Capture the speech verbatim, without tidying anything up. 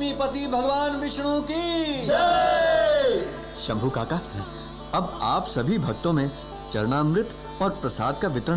लक्ष्मीपति भगवान विष्णु की जय। शंभू काका, अब आप सभी भक्तों में चरणामृत और प्रसाद का वितरण